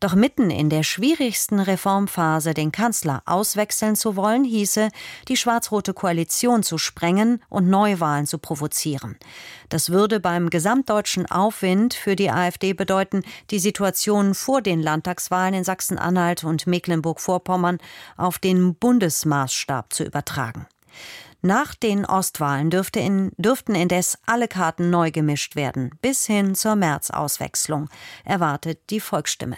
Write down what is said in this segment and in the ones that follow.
Doch mitten in der schwierigsten Reformphase den Kanzler auswechseln zu wollen, hieße, die schwarz-rote Koalition zu sprengen und Neuwahlen zu provozieren. Das würde beim gesamtdeutschen Aufwind für die AfD bedeuten, die Situation vor den Landtagswahlen in Sachsen-Anhalt und Mecklenburg-Vorpommern auf den Bundesmaßstab zu übertragen. Nach den Ostwahlen dürften indes alle Karten neu gemischt werden, bis hin zur März-Auswechslung, erwartet die Volksstimme.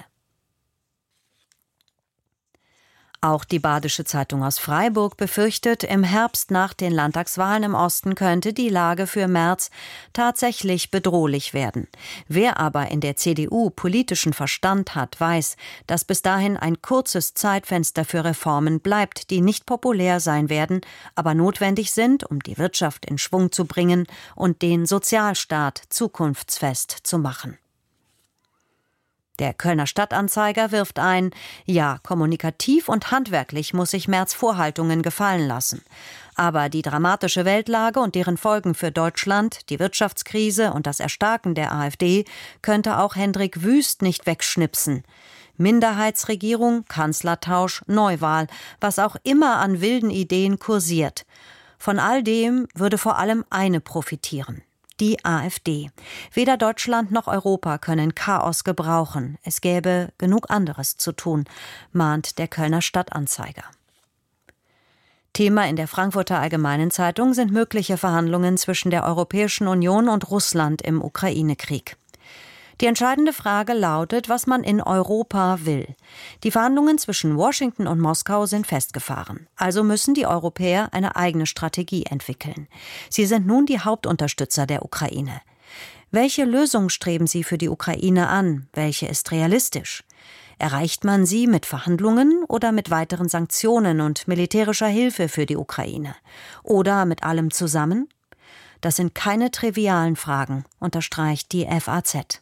Auch die Badische Zeitung aus Freiburg befürchtet, im Herbst nach den Landtagswahlen im Osten könnte die Lage für Merz tatsächlich bedrohlich werden. Wer aber in der CDU politischen Verstand hat, weiß, dass bis dahin ein kurzes Zeitfenster für Reformen bleibt, die nicht populär sein werden, aber notwendig sind, um die Wirtschaft in Schwung zu bringen und den Sozialstaat zukunftsfest zu machen. Der Kölner Stadtanzeiger wirft ein, ja, kommunikativ und handwerklich muss sich Merz Vorhaltungen gefallen lassen. Aber die dramatische Weltlage und deren Folgen für Deutschland, die Wirtschaftskrise und das Erstarken der AfD könnte auch Hendrik Wüst nicht wegschnipsen. Minderheitsregierung, Kanzlertausch, Neuwahl, was auch immer an wilden Ideen kursiert. Von all dem würde vor allem eine profitieren: die AfD. Weder Deutschland noch Europa können Chaos gebrauchen. Es gäbe genug anderes zu tun, mahnt der Kölner Stadtanzeiger. Thema in der Frankfurter Allgemeinen Zeitung sind mögliche Verhandlungen zwischen der Europäischen Union und Russland im Ukraine-Krieg. Die entscheidende Frage lautet, was man in Europa will. Die Verhandlungen zwischen Washington und Moskau sind festgefahren. Also müssen die Europäer eine eigene Strategie entwickeln. Sie sind nun die Hauptunterstützer der Ukraine. Welche Lösung streben sie für die Ukraine an? Welche ist realistisch? Erreicht man sie mit Verhandlungen oder mit weiteren Sanktionen und militärischer Hilfe für die Ukraine? Oder mit allem zusammen? Das sind keine trivialen Fragen, unterstreicht die FAZ.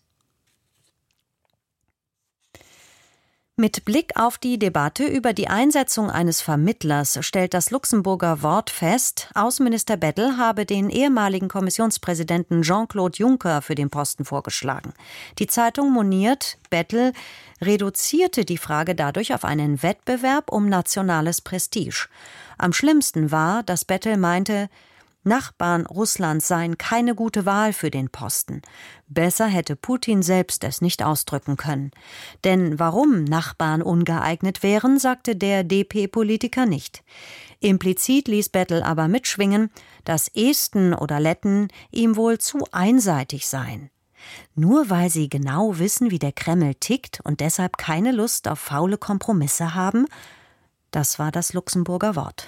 Mit Blick auf die Debatte über die Einsetzung eines Vermittlers stellt das Luxemburger Wort fest, Außenminister Bettel habe den ehemaligen Kommissionspräsidenten Jean-Claude Juncker für den Posten vorgeschlagen. Die Zeitung moniert, Bettel reduzierte die Frage dadurch auf einen Wettbewerb um nationales Prestige. Am schlimmsten war, dass Bettel meinte, Nachbarn Russlands seien keine gute Wahl für den Posten. Besser hätte Putin selbst es nicht ausdrücken können. Denn warum Nachbarn ungeeignet wären, sagte der DP-Politiker nicht. Implizit ließ Bettel aber mitschwingen, dass Esten oder Letten ihm wohl zu einseitig seien. Nur weil sie genau wissen, wie der Kreml tickt und deshalb keine Lust auf faule Kompromisse haben? Das war das Luxemburger Wort.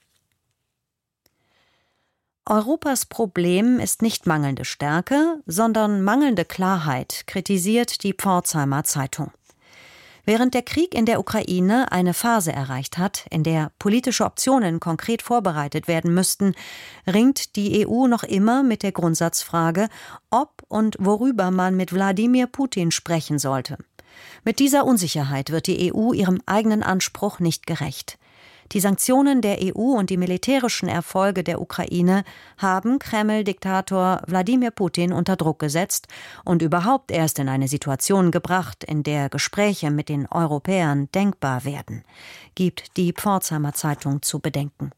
Europas Problem ist nicht mangelnde Stärke, sondern mangelnde Klarheit, kritisiert die Pforzheimer Zeitung. Während der Krieg in der Ukraine eine Phase erreicht hat, in der politische Optionen konkret vorbereitet werden müssten, ringt die EU noch immer mit der Grundsatzfrage, ob und worüber man mit Wladimir Putin sprechen sollte. Mit dieser Unsicherheit wird die EU ihrem eigenen Anspruch nicht gerecht. Die Sanktionen der EU und die militärischen Erfolge der Ukraine haben Kreml-Diktator Wladimir Putin unter Druck gesetzt und überhaupt erst in eine Situation gebracht, in der Gespräche mit den Europäern denkbar werden, gibt die Pforzheimer Zeitung zu bedenken.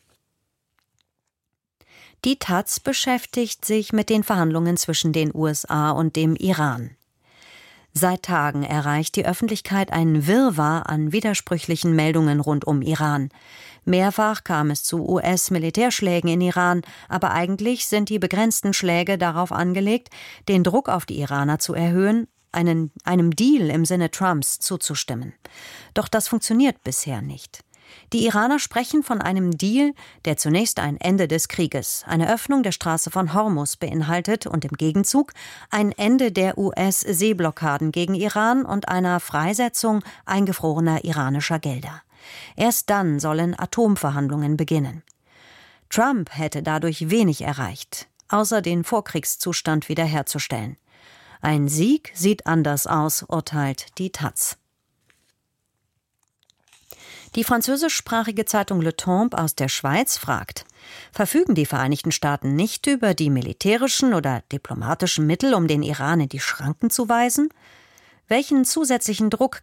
Die taz beschäftigt sich mit den Verhandlungen zwischen den USA und dem Iran. Seit Tagen erreicht die Öffentlichkeit ein Wirrwarr an widersprüchlichen Meldungen rund um Iran. Mehrfach kam es zu US-Militärschlägen in Iran, aber eigentlich sind die begrenzten Schläge darauf angelegt, den Druck auf die Iraner zu erhöhen, einem Deal im Sinne Trumps zuzustimmen. Doch das funktioniert bisher nicht. Die Iraner sprechen von einem Deal, der zunächst ein Ende des Krieges, eine Öffnung der Straße von Hormuz beinhaltet und im Gegenzug ein Ende der US-Seeblockaden gegen Iran und einer Freisetzung eingefrorener iranischer Gelder. Erst dann sollen Atomverhandlungen beginnen. Trump hätte dadurch wenig erreicht, außer den Vorkriegszustand wiederherzustellen. Ein Sieg sieht anders aus, urteilt die taz. Die französischsprachige Zeitung Le Temps aus der Schweiz fragt: Verfügen die Vereinigten Staaten nicht über die militärischen oder diplomatischen Mittel, um den Iran in die Schranken zu weisen? Welchen zusätzlichen Druck